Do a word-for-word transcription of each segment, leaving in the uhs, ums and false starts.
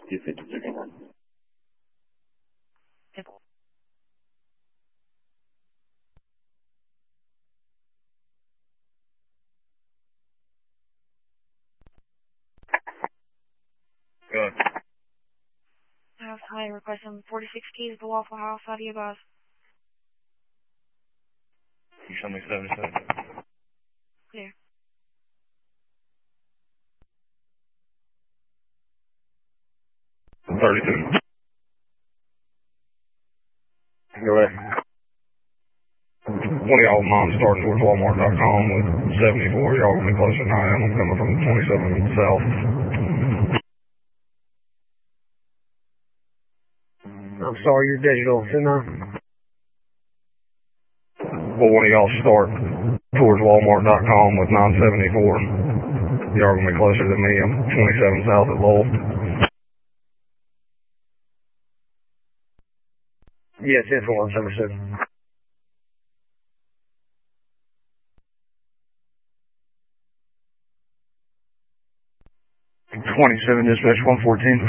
two fifty-six. Good. House High, requesting forty-six keys to Waffle House. How do you guys? You show me seventy-seven. Clear. thirty-two. Go ahead. One of y'all mom starting towards Walmart dot com with seventy-four. Y'all gonna be closer than I am. I'm coming from twenty-seven south. I'm sorry, you're digital. Sit down. Well, one of y'all start towards Walmart dot com with nine seventy-four. Y'all gonna be closer than me. I'm twenty-seven south at Lowell. Yes, it's one seventy-seven. twenty-seven dispatch one fourteen.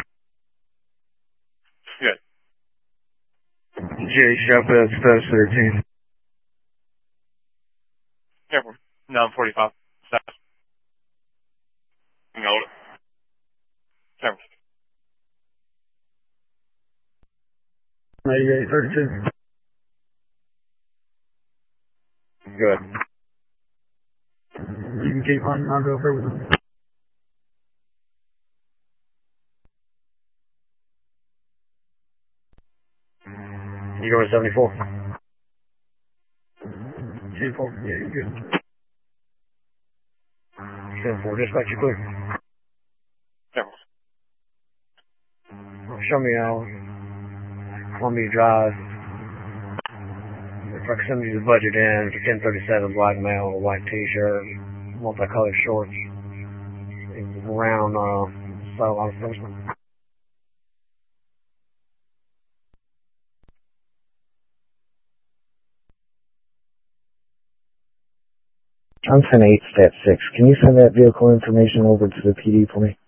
Good. J Shop at status thirteen. Careful. nine forty-five. Status. Hold it. Careful. eighty-eight thirty-two. Good. You can keep hunting. I'll go through with them. You go to seventy-four. seventy-four. Yeah, you're good. seventy-four, dispatch, you clear. Careful. Show me how Columbia Drive. If I can send you the budget in, for ten thirty-seven, black male, white t-shirt, multicolored shorts, round, uh, sideline enforcement. I'm ten eight, stat six. Can you send that vehicle information over to the P D for me?